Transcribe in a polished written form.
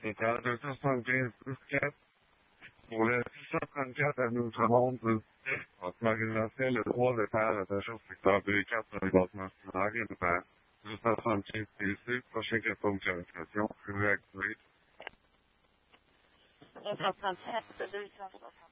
C'était à 275 plus 4. Pour le 634 avenue Outre-Monde, bâtiment résidentiel, le 3 étages attaché au secteur B4 dans les bâtiments similaires, est à 275 PC, prochain question de conversation, réactivé. 237, 260.